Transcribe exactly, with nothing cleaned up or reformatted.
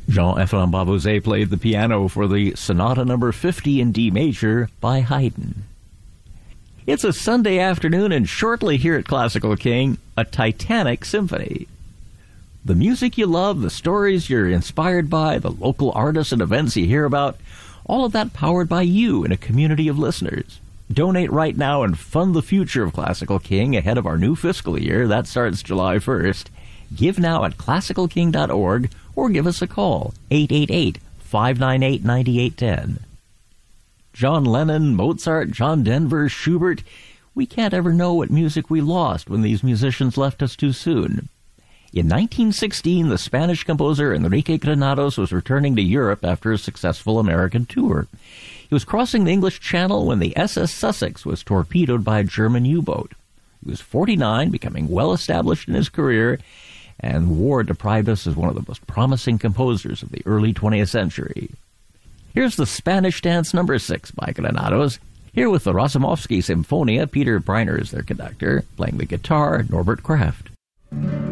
Jean-Ephraim Babuzet played the piano for the Sonata number fifty in D major by Haydn. It's a Sunday afternoon, and shortly here at Classical King, a Titanic symphony. The music you love, the stories you're inspired by, the local artists and events you hear about, all of that powered by you and a community of listeners. Donate right now and fund the future of Classical King ahead of our new fiscal year. That starts July first. Give now at classical king dot org or give us a call, eight eight eight, five nine eight, nine eight one zero. John Lennon, Mozart, John Denver, Schubert. We can't ever know what music we lost when these musicians left us too soon. In nineteen sixteen, the Spanish composer Enrique Granados was returning to Europe after a successful American tour. He was crossing the English Channel when the S S Sussex was torpedoed by a German U-boat. He was forty-nine, becoming well-established in his career, and war deprived us as one of the most promising composers of the early twentieth century. Here's the Spanish Dance number six by Granados. Here with the Razumovsky Symphonia, Peter Briner is their conductor, playing the guitar, Norbert Kraft.